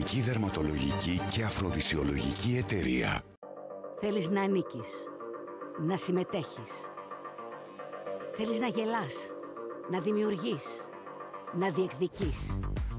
Εθνική Δερματολογική και Αφροδισιολογική Εταιρεία. Θέλεις να ανήκεις, να συμμετέχεις. Θέλεις να γελάς, να δημιουργείς, να διεκδικείς.